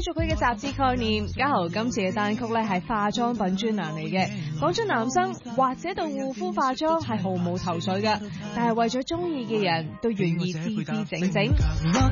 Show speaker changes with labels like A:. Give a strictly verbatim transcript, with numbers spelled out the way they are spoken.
A: 續佢嘅雜誌概念，嘉豪今次嘅單曲咧係化妝品專欄嚟嘅，講出男生或者對護膚化妝係毫無頭緒嘅，但係為咗中意嘅人都願意支支整整。